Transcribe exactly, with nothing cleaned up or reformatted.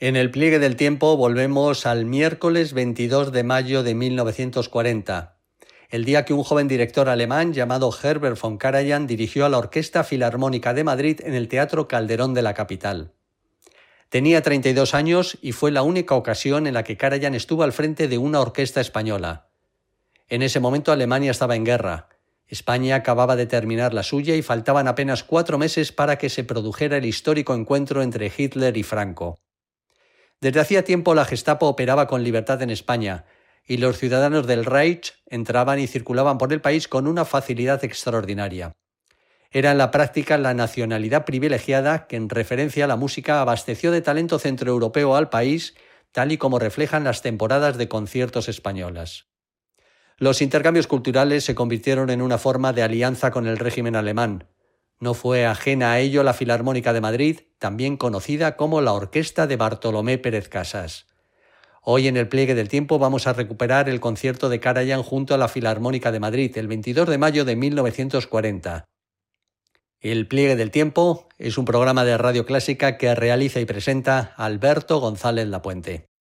En el pliegue del tiempo volvemos al miércoles veintidós de mayo de mil novecientos cuarenta, el día que un joven director alemán llamado Herbert von Karajan dirigió a la Orquesta Filarmónica de Madrid en el Teatro Calderón de la capital. Tenía treinta y dos años y fue la única ocasión en la que Karajan estuvo al frente de una orquesta española. En ese momento Alemania estaba en guerra. España acababa de terminar la suya y faltaban apenas cuatro meses para que se produjera el histórico encuentro entre Hitler y Franco. Desde hacía tiempo la Gestapo operaba con libertad en España y los ciudadanos del Reich entraban y circulaban por el país con una facilidad extraordinaria. Era en la práctica la nacionalidad privilegiada que en referencia a la música abasteció de talento centroeuropeo al país, tal y como reflejan las temporadas de conciertos españolas. Los intercambios culturales se convirtieron en una forma de alianza con el régimen alemán. No fue ajena a ello la Filarmónica de Madrid, también conocida como la Orquesta de Bartolomé Pérez Casas. Hoy en el pliegue del tiempo vamos a recuperar el concierto de Karajan junto a la Filarmónica de Madrid, el veintidós de mayo de mil novecientos cuarenta. El pliegue del tiempo es un programa de Radio Clásica que realiza y presenta Alberto González Lapuente.